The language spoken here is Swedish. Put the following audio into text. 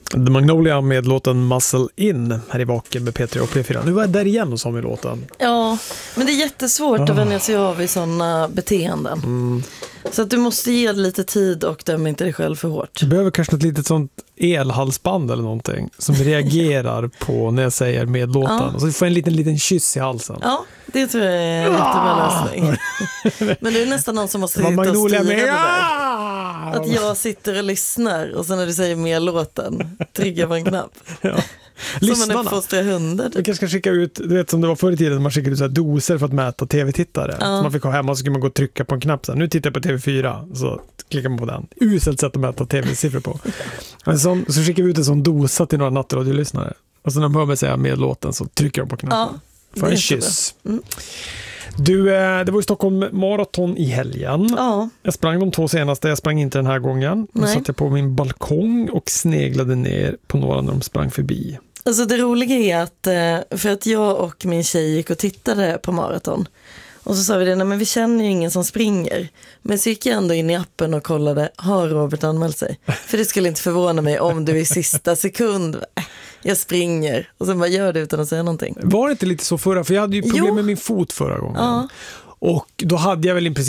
The Magnolia med låten Muscle In här i Vaken med P3 och P4. Nu var jag där igen och sa med låten. Ja, men det är jättesvårt att vänja sig av i sådana beteenden. Så att du måste ge lite tid och döma inte dig själv för hårt. Du behöver kanske ett litet sånt elhalsband eller någonting som reagerar på när jag säger med låten. Och så får jag en liten kyss i halsen. Ja, det tror jag är en jättebra lösning. Men det är nästan någon som måste sitta och styra det där. Att jag sitter och lyssnar och sen när du säger med låten trycker på en knapp. Ja. Som man uppfostrar hundar. Du kanske ska skicka ut, du vet som det var förr i tiden, man skickade ut så här doser för att mäta tv-tittare. Så man fick ha hemma och så skulle man gå och trycka på en knapp. Så här, nu tittar jag på TV4, så klickar man på den. Uselt sätt att mäta tv-siffror på. Så skickar vi ut en sån dosa till några nattradiolyssnare. Och så när de hör mig säga med låten så trycker de på knappen. För en kyss. Du, det var i Stockholm maraton i helgen. Ja. Jag sprang de 2 senaste, jag sprang inte den här gången. Då satt jag på min balkong och sneglade ner på några när de sprang förbi. Alltså det roliga är att, för att jag och min tjej gick och tittade på maraton. Och så sa vi det, nej men vi känner ju ingen som springer. Men så gick jag ändå in i appen och kollade, har Robert anmält sig? För det skulle inte förvåna mig om du i sista sekund, jag springer. Och sen bara gör det utan att säga någonting. Var det inte lite så förra? För jag hade ju problem med min fot förra gången. Och då hade jag väl i princip